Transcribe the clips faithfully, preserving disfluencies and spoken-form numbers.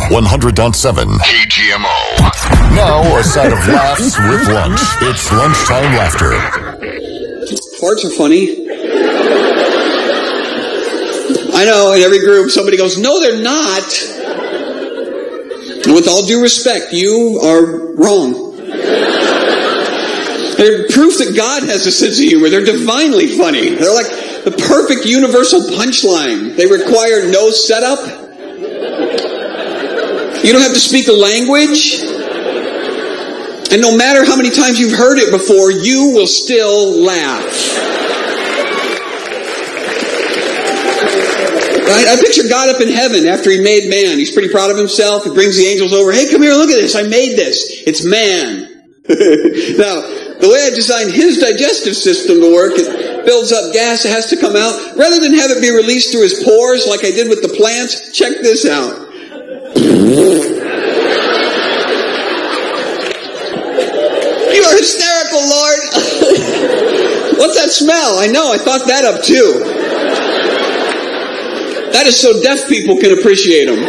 one hundred point seven K G M O. Now a side of laughs with lunch. It's lunchtime laughter. Farts are funny. I know, in every group somebody goes, no, they're not. And with all due respect, you are wrong. They're proof that God has a sense of humor. They're divinely funny. They're like the perfect universal punchline. They require no setup. You don't have to speak a language. And no matter how many times you've heard it before, you will still laugh. Right? I picture God up in heaven after he made man. He's pretty proud of himself. He brings the angels over. Hey, come here, look at this. I made this. It's man. Now, the way I designed his digestive system to work, it builds up gas that has to come out. Rather than have it be released through his pores like I did with the plants, check this out. You are hysterical, Lord. What's that smell? I know, I thought that up too. That is so deaf people can appreciate them.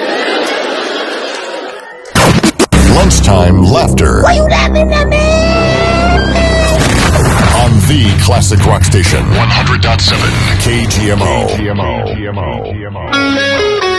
Lunchtime laughter. Why you laughing at me? On the classic rock station, one hundred point seven K G M O. K G M O.